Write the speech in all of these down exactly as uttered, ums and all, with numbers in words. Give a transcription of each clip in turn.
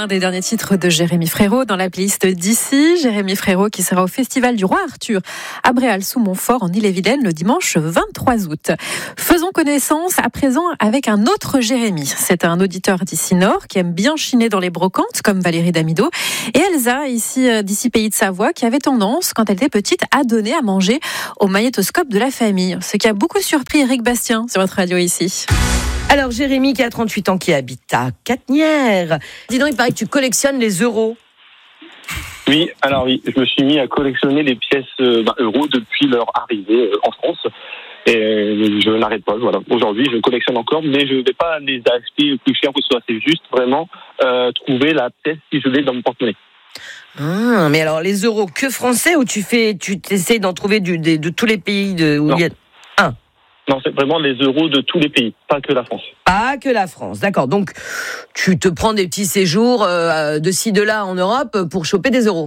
l'un des derniers titres de Jérémy Frérot dans la playlist d'ici. Jérémy Frérot qui sera au Festival du Roi Arthur à Bréal-sous-Montfort en Ille-et-Vilaine le dimanche vingt-trois août. Faisons connaissance à présent avec un autre Jérémy. C'est un auditeur d'ici Nord qui aime bien chiner dans les brocantes comme Valérie Damido et Elsa ici d'ici Pays de Savoie qui avait tendance quand elle était petite à donner à manger au magnétoscope de la famille. Ce qui a beaucoup surpris Eric Bastien sur votre radio ici. Alors Jérémy qui a trente-huit ans, qui habite à Catnières. Dis donc, il paraît que tu collectionnes les euros. Oui, alors oui, je me suis mis à collectionner les pièces euh, bah, euros depuis leur arrivée euh, en France. Et je n'arrête pas, voilà. Aujourd'hui, je collectionne encore, mais je ne vais pas les acheter plus cher que ce soit. C'est juste vraiment euh, trouver la pièce si je l'ai dans mon porte-monnaie. Ah, mais alors les euros que français ou tu fais, tu essaies d'en trouver du, de, de tous les pays de, où non. il y a... Ah. Non, c'est vraiment les euros de tous les pays, pas que la France. Pas que la France, d'accord. Donc, tu te prends des petits séjours euh, de ci, de là en Europe pour choper des euros.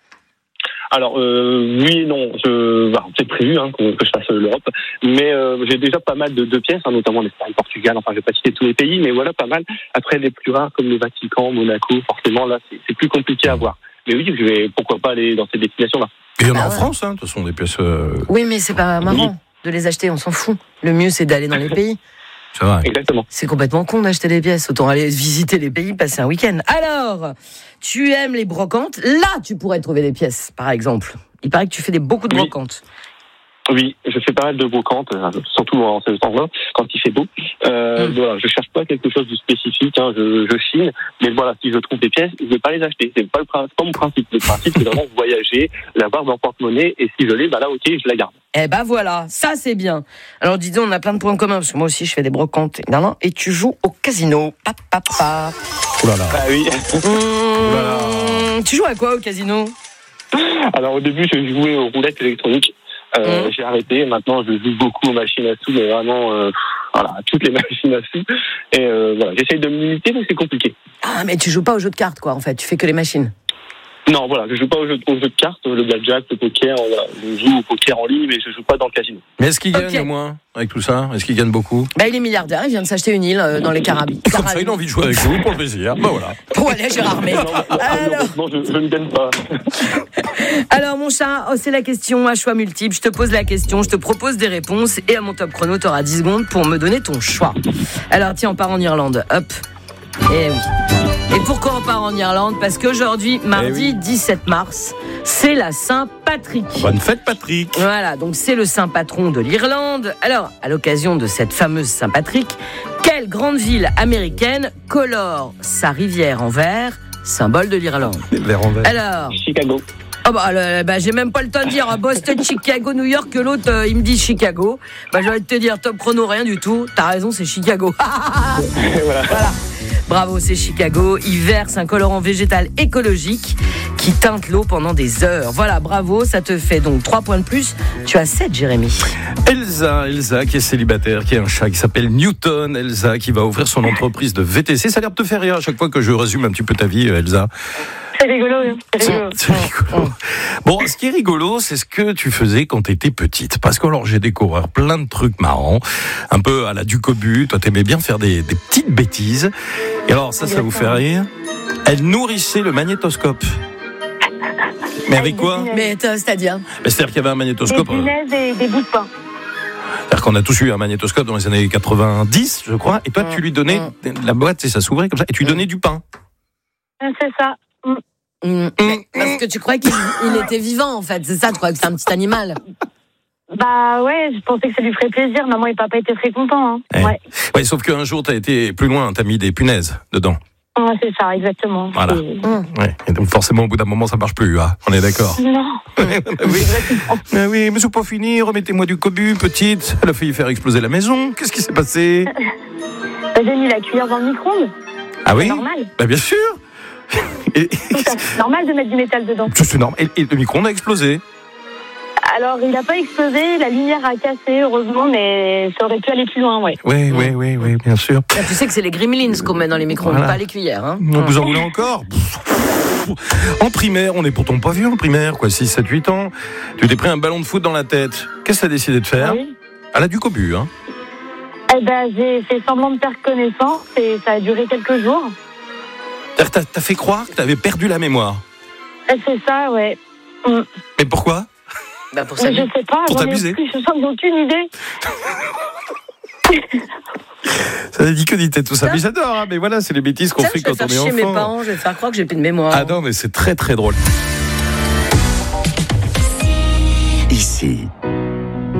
Alors, euh, oui et non. Je, bah, c'est prévu hein, que, que je fasse l'Europe. Mais euh, j'ai déjà pas mal de, de pièces, hein, notamment l'Espagne, Portugal. Enfin, je vais pas citer tous les pays, mais voilà, pas mal. Après, les plus rares, comme le Vatican, Monaco, forcément, là, c'est, c'est plus compliqué à voir. Mais oui, je vais pourquoi pas aller dans ces destinations-là. Et il y en a Ah en ouais. France, hein, de toute façon, des pièces... Euh... Oui, mais c'est pas marrant Oui. de les acheter, on s'en fout. Le mieux, c'est d'aller dans les pays. C'est vrai. Exactement. C'est complètement con d'acheter des pièces. Autant aller visiter les pays, passer un week-end. Alors, tu aimes les brocantes. Là, tu pourrais trouver des pièces, par exemple. Il paraît que tu fais des, beaucoup de Oui. brocantes. Oui, je fais pas mal de brocantes, surtout en ce temps-là, quand il fait beau. Euh, mmh. Voilà, je cherche pas quelque chose de spécifique, hein, je, je chine, mais voilà, si je trouve des pièces, je vais pas les acheter. C'est pas le c'est pas mon principe. Le principe, c'est vraiment voyager, l'avoir dans le porte-monnaie, et si je l'ai, bah là, ok, je la garde. Eh ben voilà, ça c'est bien. Alors disons, on a plein de points communs, parce que moi aussi je fais des brocantes. Non, non, et tu joues au casino. Pa, pa, pa. Oh là là. Ah oui. Mmh, Oh là là. Tu joues à quoi au casino? Alors au début, je jouais aux roulettes électroniques. Euh, mmh. J'ai arrêté. Maintenant, je joue beaucoup aux machines à sous, mais vraiment, euh, voilà, toutes les machines à sous. Et euh, voilà, j'essaye de me limiter, mais c'est compliqué. Ah, mais tu joues pas aux jeux de cartes, quoi, en fait. Tu fais que les machines. Non, voilà, je joue pas aux jeux, aux jeux de cartes, le blackjack, le poker. Voilà, je joue au poker en ligne, mais je joue pas dans le casino. Mais est-ce qu'il gagne Okay. au moins avec tout ça? Est-ce qu'il gagne beaucoup? Bah, il est milliardaire. Il vient de s'acheter une île euh, dans les Caraïbes. Comme ça, il a envie de jouer avec vous pour le plaisir. Bah voilà. Pour aller à Gérardmer. Alors... Non, je, je ne gagne pas. Alors, mon chat, oh, c'est la question à choix multiple. Je te pose la question, je te propose des réponses, et à mon top chrono, tu auras dix secondes pour me donner ton choix. Alors, tiens, on part en Irlande. Hop. Eh oui. Et pourquoi on part en Irlande? Parce qu'aujourd'hui, mardi eh oui. dix-sept mars, c'est la Saint-Patrick. Bonne fête, Patrick. Voilà, donc c'est le saint patron de l'Irlande. Alors, à l'occasion de cette fameuse Saint-Patrick, quelle grande ville américaine colore sa rivière en vert, symbole de l'Irlande? Vert en vert. Alors, Chicago. oh bah, le, bah, j'ai même pas le temps de dire Boston, Chicago, New York, que l'autre euh, il me dit Chicago. Bah, j'ai envie de te dire top chrono, rien du tout. T'as raison, c'est Chicago. Voilà. Voilà. Bravo, c'est Chicago. Il verse un colorant végétal écologique qui teinte l'eau pendant des heures. Voilà, bravo, ça te fait donc trois points de plus. Tu as sept, Jérémy. Elsa, Elsa qui est célibataire, qui a un chat qui s'appelle Newton. Elsa qui va ouvrir son entreprise de V T C. Ça a l'air de te faire rire à chaque fois que je résume un petit peu ta vie, Elsa. C'est rigolo, hein. C'est rigolo. C'est rigolo. Bon, ce qui est rigolo, c'est ce que tu faisais quand tu étais petite. Parce que alors j'ai découvert plein de trucs marrants, un peu à la Ducobu. Toi, t'aimais bien faire des, des petites bêtises. Et alors ça, ça vous fait rire. Elle nourrissait le magnétoscope. Mais avec quoi? Mais c'est-à-dire Mais c'est-à-dire qu'il y avait un Des magnétoscope. punaises et des bouts de pain. C'est-à-dire qu'on a tous eu un magnétoscope dans les années quatre-vingt-dix, je crois. Et toi, tu lui donnais la boîte et ça s'ouvrait comme ça. Et tu lui donnais du pain. C'est ça. Mm. Mmh. Parce que tu croyais qu'il il était vivant, en fait. C'est ça, tu croyais que c'est un petit animal. Bah ouais, je pensais que ça lui ferait plaisir. Maman et papa étaient très contents. Hein. Ouais. Ouais. Ouais, sauf qu'un jour, t'as été plus loin, t'as mis des punaises dedans. Ouais, c'est ça, exactement. Voilà. C'est... Ouais. Et donc forcément, au bout d'un moment, ça marche plus. Hein. On est d'accord. Non. oui. Mais oui, mais c'est pas fini. Remettez-moi du cobu, petite. Elle a failli faire exploser la maison. Qu'est-ce qui s'est passé? Bah, j'ai mis la cuillère dans le micro-ondes. Ah oui? C'est normal. Bah bien sûr. Et... C'est normal de mettre du métal dedans. C'est normal. Et, et le micro-ondes a explosé. Alors, il n'a pas explosé, la lumière a cassé, heureusement, mais ça aurait pu aller plus loin, ouais. Oui, oui, oui, oui, bien sûr. Là, tu sais que c'est les gremlins qu'on met dans les micro-ondes, Voilà. pas les cuillères. Hein. Vous en voulez encore? En primaire, on est pourtant pas vieux en primaire, quoi, six, sept, huit ans. Tu t'es pris un ballon de foot dans la tête. Qu'est-ce que t'as décidé de faire? Oui. Elle a du cobu, hein. Eh ben, j'ai fait semblant de faire connaissance et ça a duré quelques jours. C'est-à-dire que T'as, t'as fait croire que t'avais perdu la mémoire. Euh, C'est ça, ouais. Mm. Mais pourquoi? Bah pour Je ça. sais pas, Pour j'en ai t'amuser. plus, j'en ai aucune idée. Ça n'a dit que dit tout ça. Mais j'adore, hein, mais voilà, c'est les bêtises qu'on Tiens, fait je vais quand faire on est chier enfant. mes parents, je vais faire croire que j'ai plus de mémoire. Ah non, mais c'est très très drôle. Ici,